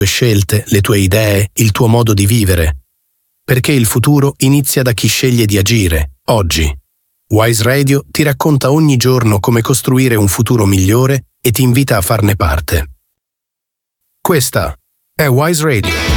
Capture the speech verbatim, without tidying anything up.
tue scelte, le tue idee, il tuo modo di vivere. Perché il futuro inizia da chi sceglie di agire, oggi. Wise Radio ti racconta ogni giorno come costruire un futuro migliore e ti invita a farne parte. Questa è Wise Radio.